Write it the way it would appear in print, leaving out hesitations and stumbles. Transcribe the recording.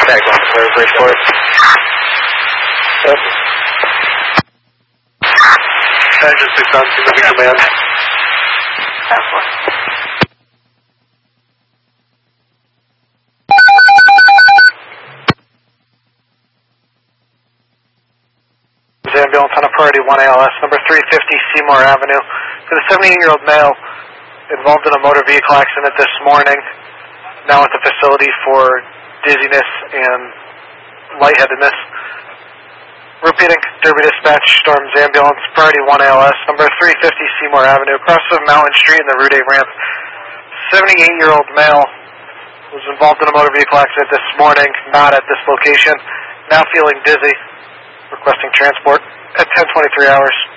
Back on the bridge for it. Yep. Engine 6 on, significant command. Ambulance on a priority 1 ALS, number 350 Seymour Avenue, for the 78-year-old male involved in a motor vehicle accident this morning, now at the facility for dizziness and lightheadedness. Repeating, Derby Dispatch, Storms Ambulance, priority 1 ALS, number 350 Seymour Avenue, across of Mountain Street in the Route 8 ramp. 78-year-old male was involved in a motor vehicle accident this morning, not at this location, now feeling dizzy. Requesting transport at 10:23 hours.